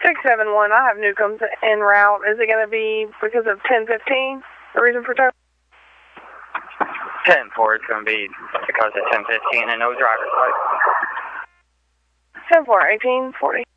671, I have Newcomb's en route. Is it going to be because of 1015? The reason for tow? 10-4, it's going to be because of 1015 and no driver's license. 10-4, 1840.